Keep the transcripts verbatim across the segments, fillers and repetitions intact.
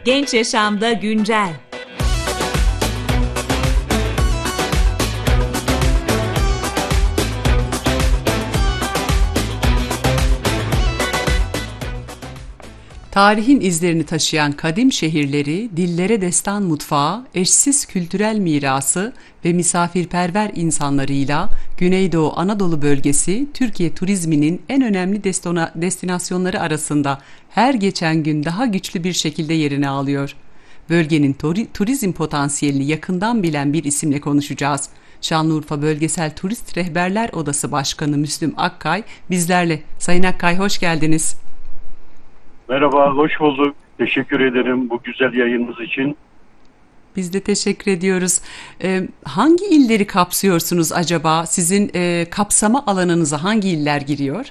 Genç Yaşamda Güncel. Tarihin izlerini taşıyan kadim şehirleri, dillere destan mutfağı, eşsiz kültürel mirası ve misafirperver insanlarıyla Güneydoğu Anadolu bölgesi, Türkiye turizminin en önemli destona- destinasyonları arasında her geçen gün daha güçlü bir şekilde yerini alıyor. Bölgenin tori- turizm potansiyelini yakından bilen bir isimle konuşacağız. Şanlıurfa Bölgesel Turist Rehberler Odası Başkanı Müslüm Akkay bizlerle. Sayın Akkay, hoş geldiniz. Merhaba, hoş bulduk. Teşekkür ederim bu güzel yayınınız için. Biz de teşekkür ediyoruz. Ee, hangi illeri kapsıyorsunuz acaba? Sizin e, kapsama alanınıza hangi iller giriyor?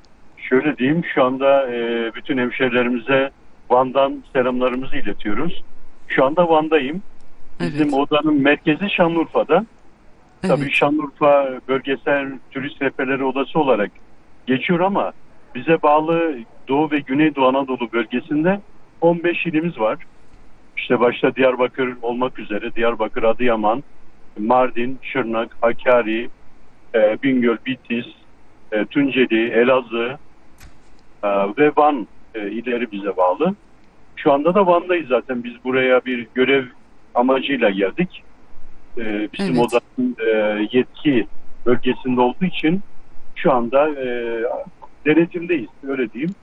Şöyle diyeyim, şu anda e, bütün hemşehrilerimize Van'dan selamlarımızı iletiyoruz. Şu anda Van'dayım. Bizim Evet. odanın merkezi Şanlıurfa'da. Evet. Tabii Şanlıurfa Bölgesel Turist Rehberleri Odası olarak geçiyor ama bize bağlı Doğu ve Güneydoğu Anadolu bölgesinde on beş ilimiz var. İşte başta Diyarbakır olmak üzere Diyarbakır, Adıyaman, Mardin, Şırnak, Hakkari, e, Bingöl, Bitlis, e, Tunceli, Elazığ e, ve Van e, illeri bize bağlı. Şu anda da Van'dayız zaten. Biz buraya bir görev amacıyla geldik. E, bizim Evet. odanın e, yetki bölgesinde olduğu için şu anda e, denetimdeyiz, öyle diyeyim.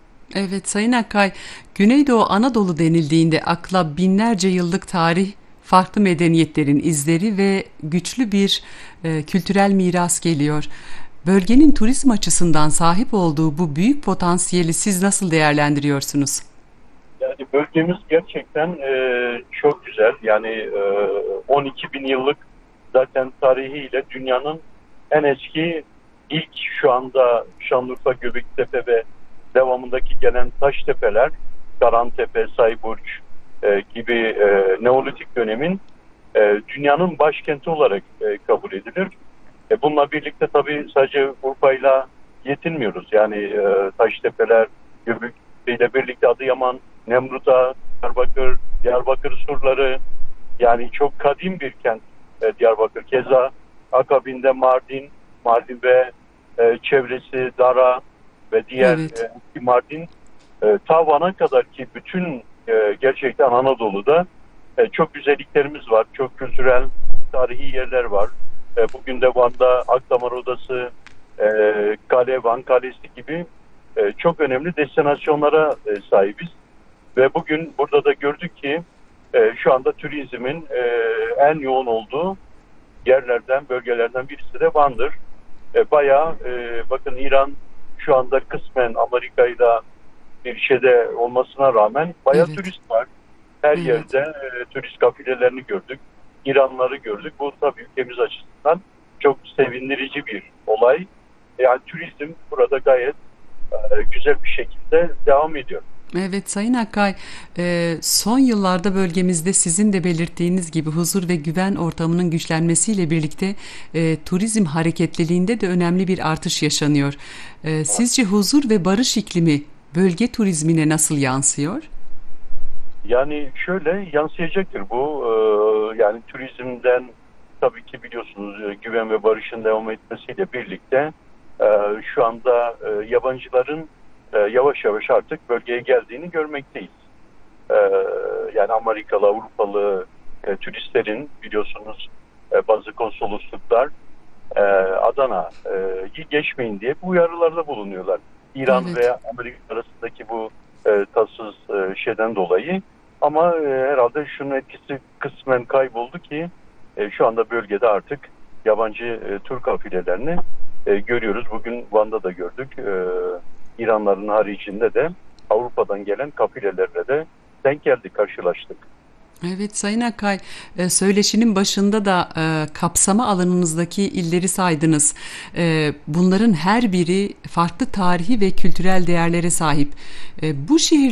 Evet Sayın Akkay, Güneydoğu Anadolu denildiğinde akla binlerce yıllık tarih, farklı medeniyetlerin izleri ve güçlü bir e, kültürel miras geliyor. Bölgenin turizm açısından sahip olduğu bu büyük potansiyeli siz nasıl değerlendiriyorsunuz? Yani bölgemiz gerçekten e, çok güzel. Yani e, on iki bin yıllık zaten tarihiyle dünyanın en eski ilk şu anda Şanlıurfa, Göbektepe ve devamındaki gelen taş tepeler, Karantepe, Sayburç e, gibi e, Neolitik dönemin e, dünyanın başkenti olarak e, kabul edilir. E, bununla birlikte tabii sadece Urfa'yla yetinmiyoruz. Yani e, taş tepeler, Göbektepe ile birlikte Adıyaman, Nemrut'a, Diyarbakır, Diyarbakır surları, yani çok kadim bir kent e, Diyarbakır. Keza akabinde Mardin, Mardin ve e, çevresi, Dara ve diğer Evet. e, eski Mardin, e, ta Van'a kadar ki bütün e, gerçekten Anadolu'da e, çok güzelliklerimiz var. Çok kültürel, tarihi yerler var. E, bugün de Van'da Akdamar Odası, e, Kale, Van Kalesi gibi e, çok önemli destinasyonlara e, sahibiz. Ve bugün burada da gördük ki e, şu anda turizmin e, en yoğun olduğu yerlerden, bölgelerden birisi de Van'dır. E, bayağı e, bakın İran şu anda kısmen Amerika'yla bir şeyde olmasına rağmen bayağı Evet. turist var. Her Evet. yerde e, turist kafilelerini gördük. İranlıları gördük. Bu tabii ülkemiz açısından çok sevindirici bir olay. Yani turizm burada gayet e, güzel bir şekilde devam ediyor. Evet Sayın Akkay, e, son yıllarda bölgemizde sizin de belirttiğiniz gibi huzur ve güven ortamının güçlenmesiyle birlikte e, turizm hareketliliğinde de önemli bir artış yaşanıyor. E, sizce huzur ve barış iklimi bölge turizmine nasıl yansıyor? Yani şöyle yansıyacaktır bu. Ee, yani turizmden tabii ki biliyorsunuz e, güven ve barışın devam etmesiyle birlikte e, şu anda e, yabancıların e, yavaş yavaş artık bölgeye geldiğini görmekteyiz. E, yani Amerikalı, Avrupalı e, turistlerin biliyorsunuz e, bazı konsolosluklar e, Adana'yı geçmeyin diye bu uyarılarda bulunuyorlar. İran Evet. ve Amerika arasındaki bu e, tatsız e, şeyden dolayı. Ama e, herhalde şunun etkisi kısmen kayboldu ki e, şu anda bölgede artık yabancı e, tur kafilelerini e, görüyoruz. Bugün Van'da da gördük. E, İranların haricinde de Avrupa'dan gelen kafilelerle de denk geldik, karşılaştık. Evet Sayın Akkay, e, söyleşinin başında da e, kapsama alanınızdaki illeri saydınız. E, bunların her biri farklı tarihi ve kültürel değerlere sahip. E, bu şehir